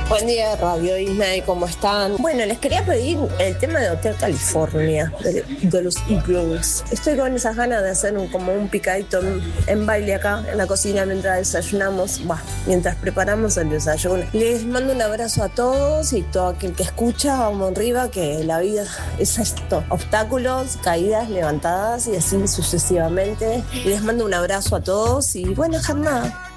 Buen día, Radio Disney, ¿cómo están? Bueno, les quería pedir el tema de Hotel California, de los Eagles. Estoy con esas ganas de hacer como un picadito en baile acá en la cocina mientras desayunamos, mientras preparamos el desayuno. Les mando un abrazo a todos y todo aquel que escucha, vamos arriba, que la vida es esto, obstáculos, caídas, levantadas y así sucesivamente. Y les mando un abrazo a todos y buena jornada.